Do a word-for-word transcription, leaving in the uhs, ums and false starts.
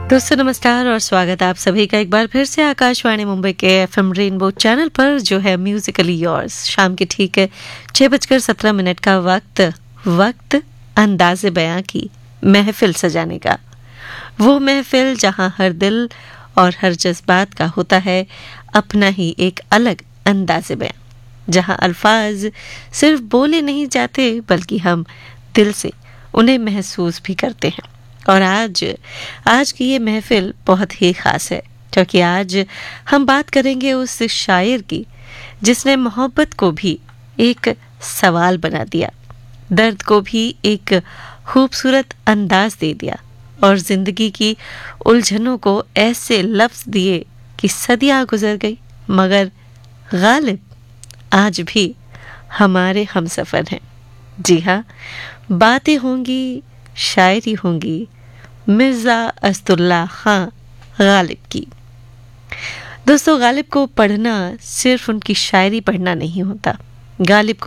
दोस्तों नमस्कार और स्वागत आप सभी का एक बार फिर से आकाशवाणी मुंबई के एफएम रेनबो चैनल पर, जो है म्यूजिकली योर्स। शाम के ठीक है छह बजकर सत्रह मिनट का वक्त वक्त अंदाज़े बयां की महफिल सजाने का। वो महफिल जहां हर दिल और हर जज्बात का होता है अपना ही एक अलग अंदाज़े बयां, जहां अल्फाज सिर्फ बोले नहीं जाते बल्कि हम दिल से उन्हें महसूस भी करते हैं। और आज आज की ये महफिल बहुत ही ख़ास है, क्योंकि आज हम बात करेंगे उस शायर की जिसने मोहब्बत को भी एक सवाल बना दिया, दर्द को भी एक खूबसूरत अंदाज दे दिया और ज़िंदगी की उलझनों को ऐसे लफ्ज़ दिए कि सदियाँ गुजर गई, मगर गालिब आज भी हमारे हमसफ़र हैं। जी हाँ, बातें होंगी, शायरी होंगी मिर्ज़ा असदुल्ला खां गालिब की। दोस्तों, गालिब को पढ़ना सिर्फ उनकी शायरी पढ़ना नहीं होता, गालिब को